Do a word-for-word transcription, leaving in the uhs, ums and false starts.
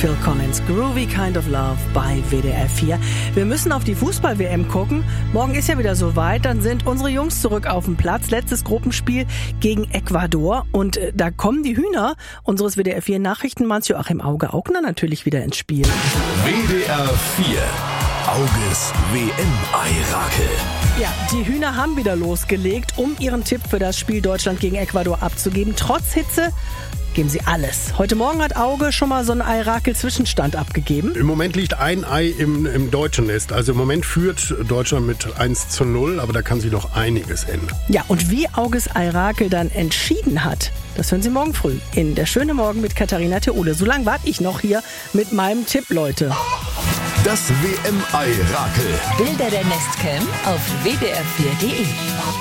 Phil Collins, Groovy Kind of Love bei W D R vier. Wir müssen auf die Fußball-W M gucken. Morgen ist ja wieder soweit. Dann sind unsere Jungs zurück auf dem Platz. Letztes Gruppenspiel gegen Ecuador. Und äh, da kommen die Hühner unseres W D R vier Nachrichtenmanns Joachim Auge-Augner natürlich wieder ins Spiel. W D R vier. Auges W M-Eirakel. Ja, die Hühner haben wieder losgelegt, um ihren Tipp für das Spiel Deutschland gegen Ecuador abzugeben. Trotz Hitze geben sie alles. Heute Morgen hat Auge schon mal so einen Eirakel-Zwischenstand abgegeben. Im Moment liegt ein Ei im, im deutschen Nest. Also im Moment führt Deutschland mit eins zu null, aber da kann sich noch einiges ändern. Ja, und wie Auges Eirakel dann entschieden hat, das hören Sie morgen früh in Der schöne Morgen mit Katharina Theole. So lange warte ich noch hier mit meinem Tipp, Leute. Das W M-Eirakel. Bilder der Nestcam auf w d r vier punkt d e.